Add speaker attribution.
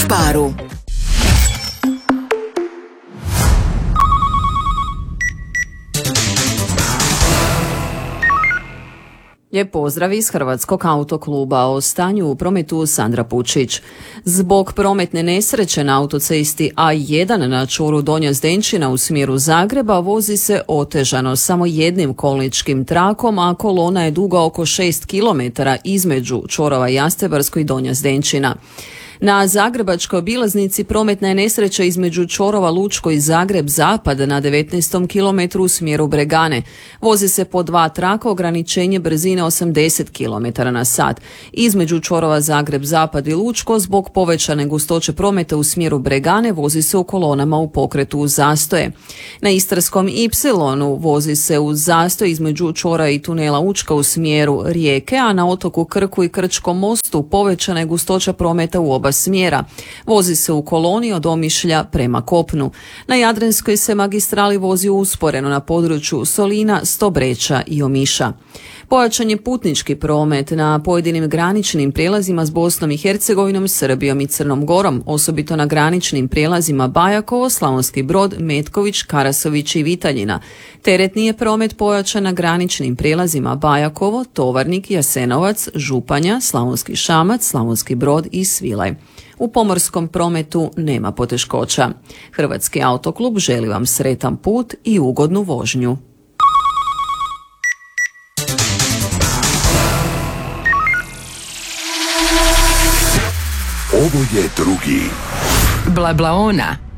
Speaker 1: Baru.
Speaker 2: Lijep pozdrav iz Hrvatskog autokluba. O stanju u prometu Sandra Pučić. Zbog prometne nesreće na autocesti A1 na čvoru Donja Zdenčina u smjeru Zagreba vozi se otežano samo jednim kolničkim trakom, a kolona je duga oko 6 km između čvorova Jastebarsko i Donja Zdenčina. Na zagrebačkoj obilaznici prometna je nesreća između čvorova Lučko i Zagreb Zapad na 19. km u smjeru Bregane. Vozi se po dva traka, ograničenje brzine 80 km na sat. Između čvorova Zagreb Zapad i Lučko zbog povećane gustoće prometa u smjeru Bregane vozi se u kolonama u pokretu uz zastoje. Na Istarskom Y vozi se uz zastoj između čvora i tunela Učka u smjeru Rijeke, a na otoku Krku i Krčkom mostu povećana je gustoća prometa u oba smjera. Vozi se u koloni od Omišlja prema kopnu. Na Jadranskoj se magistrali vozi usporeno na području Solina, Stobreča i Omiša. Pojačan je putnički promet na pojedinim graničnim prijelazima s Bosnom i Hercegovinom, Srbijom i Crnom Gorom, osobito na graničnim prijelazima Bajakovo, Slavonski Brod, Metković, Karasović i Vitaljina. Teretni je promet pojačan na graničnim prijelazima Bajakovo, Tovarnik, Jasenovac, Županja, Slavonski Šamac, Slavonski Brod i Svilaj. U pomorskom prometu nema poteškoća. Hrvatski autoklub želi vam sretan put i ugodnu vožnju.
Speaker 1: Ovo je drugi
Speaker 3: Blablaona.